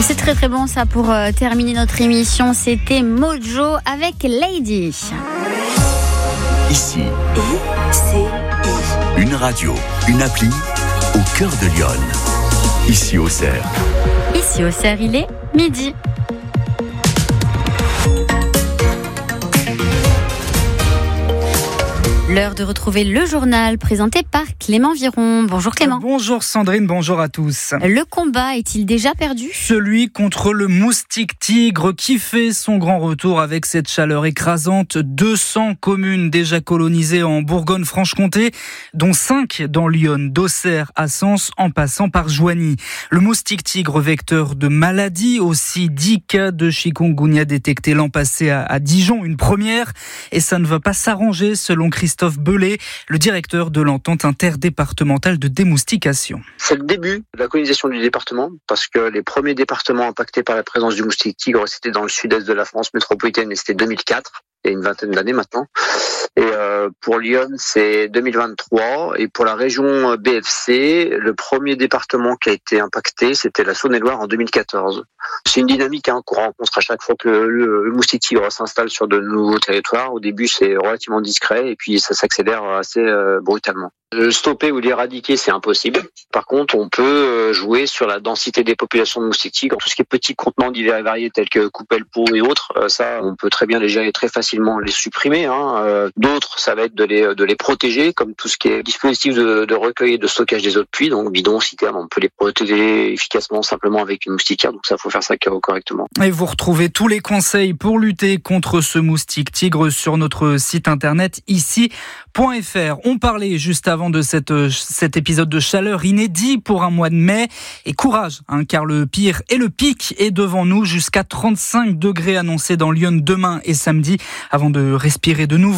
C'est très très bon ça pour terminer notre émission. C'était Mojo avec Lady. Ici, une radio, une appli au cœur de Lyon. Ici Auxerre. Ici Auxerre, il est midi. L'heure de retrouver le journal présenté par Clément Viron. Bonjour Clément. Bonjour Sandrine, bonjour à tous. Le combat est-il déjà perdu ? Celui contre le moustique tigre qui fait son grand retour avec cette chaleur écrasante. 200 communes déjà colonisées en Bourgogne-Franche-Comté, dont 5 dans Lyon, d'Auxerre à Sens, en passant par Joigny. Le moustique tigre, vecteur de maladies, aussi 10 cas de chikungunya détectés l'an passé à Dijon, une première. Et ça ne va pas s'arranger selon Christophe Belay, le directeur de l'entente interdépartementale de démoustication. C'est le début de la colonisation du département, parce que les premiers départements impactés par la présence du moustique tigre, c'était dans le sud-est de la France métropolitaine, et c'était 2004, il y a une vingtaine d'années maintenant. Et pour Lyon, c'est 2023. Et pour la région BFC, le premier département qui a été impacté, c'était la Saône-et-Loire en 2014. C'est une dynamique qu'on rencontre à chaque fois que le moustique tigre s'installe sur de nouveaux territoires. Au début, c'est relativement discret et puis ça s'accélère assez brutalement. Stopper ou l'éradiquer, c'est impossible. Par contre, on peut jouer sur la densité des populations de moustiques tigres. Tout ce qui est petits contenants divers et variés tels que coupelle-peau et autres, ça, on peut très bien les gérer, très facilement les supprimer. D'autres, ça va être de les protéger, comme tout ce qui est dispositif de recueil et de stockage des eaux de pluie, donc bidons, citernes, on peut les protéger efficacement simplement avec une moustiquaire. Donc ça, faut faire ça correctement. Et vous retrouvez tous les conseils pour lutter contre ce moustique tigre sur notre site internet ici.fr. On parlait juste avant de cet épisode de chaleur inédit pour un mois de mai. Et courage, car le pire et le pic est devant nous, jusqu'à 35 degrés annoncés dans Lyon demain et samedi, avant de respirer de nouveau